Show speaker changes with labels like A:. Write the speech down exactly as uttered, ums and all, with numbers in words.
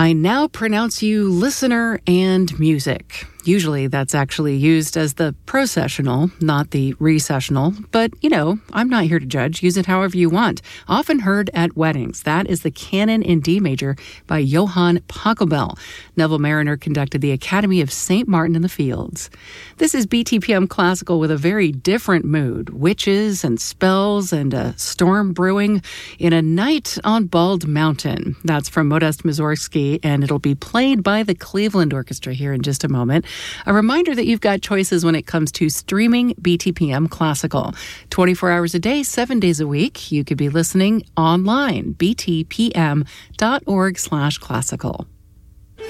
A: I now pronounce you listener and music. Usually that's actually used as the processional, not the recessional. But, you know, I'm not here to judge. Use it however you want. Often heard at weddings. That is the Canon in D major by Johann Pachelbel. Neville Marriner conducted the Academy of Saint Martin in the Fields. This is B T P M Classical with a very different mood. Witches and spells and a storm brewing in a night on Bald Mountain. That's from Modest Mussorgsky, and it'll be played by the Cleveland Orchestra here in just a moment. A reminder that you've got choices when it comes to streaming B T P M Classical. twenty-four hours a day, seven days a week. You could be listening online, btpm.org slash classical.